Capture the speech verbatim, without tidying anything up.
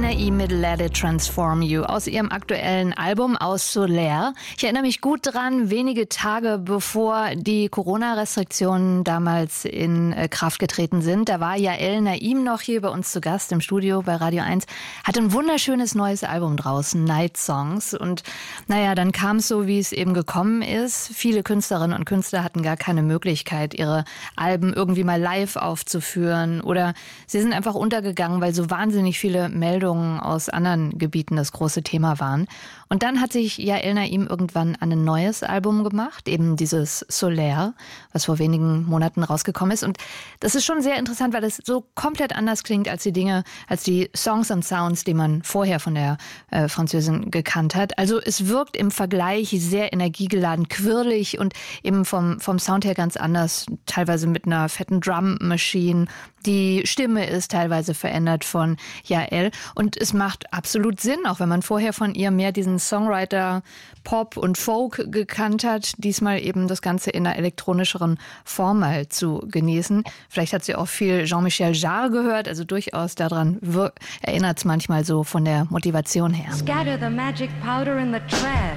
Naim mit Let It Transform You aus ihrem aktuellen Album Aus Solaire. Ich erinnere mich gut dran, wenige Tage bevor die Corona-Restriktionen damals in Kraft getreten sind. Da war Yael Naim noch hier bei uns zu Gast im Studio bei Radio eins, hatte ein wunderschönes neues Album draußen, Night Songs. Und naja, dann kam es so, wie es eben gekommen ist. Viele Künstlerinnen und Künstler hatten gar keine Möglichkeit, ihre Alben irgendwie mal live aufzuführen, oder sie sind einfach untergegangen, weil so wahnsinnig viele Meldungen aus anderen Gebieten das große Thema waren. Und dann hat sich Yael Naim irgendwann an ein neues Album gemacht, eben dieses Solaire, was vor wenigen Monaten rausgekommen ist. Und das ist schon sehr interessant, weil es so komplett anders klingt als die Dinge, als die Songs und Sounds, die man vorher von der äh, Französin gekannt hat. Also es wirkt im Vergleich sehr energiegeladen, quirlig und eben vom, vom Sound her ganz anders, teilweise mit einer fetten Drum-Machine. Die Stimme ist teilweise verändert von Yael und es macht absolut Sinn, auch wenn man vorher von ihr mehr diesen Songwriter Pop und Folk gekannt hat, diesmal eben das Ganze in einer elektronischeren Form mal zu genießen. Vielleicht hat sie auch viel Jean-Michel Jarre gehört, also durchaus daran erinnert es manchmal so von der Motivation her. Scatter the magic powder in the trash.